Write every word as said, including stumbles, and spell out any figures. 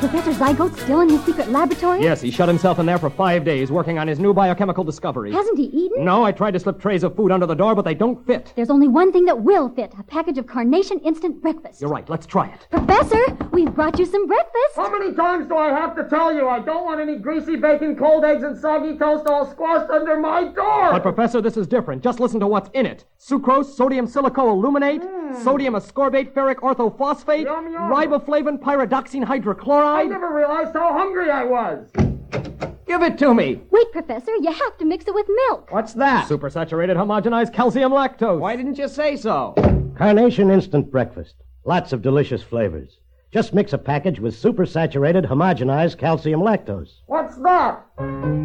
Professor Zygote still in his secret laboratory? Yes, he shut himself in there for five days working on his new biochemical discovery. Hasn't he eaten? No, I tried to slip trays of food under the door, but they don't fit. There's only one thing that will fit, a package of Carnation Instant Breakfast. You're right, let's try it. Professor, we've brought you some breakfast. How many times do I have to tell you I don't want any greasy bacon, cold eggs, and soggy toast all squashed under my door? But, Professor, this is different. Just listen to what's in it. Sucrose, sodium silicoaluminate, mm. sodium ascorbate ferric orthophosphate, yum, yum. riboflavin pyridoxine hydrochloride. I never realized how hungry I was. Give it to me. Wait, Professor, you have to mix it with milk. What's that? Supersaturated homogenized calcium lactose. Why didn't you say so? Carnation Instant Breakfast. Lots of delicious flavors. Just mix a package with supersaturated homogenized calcium lactose. What's that?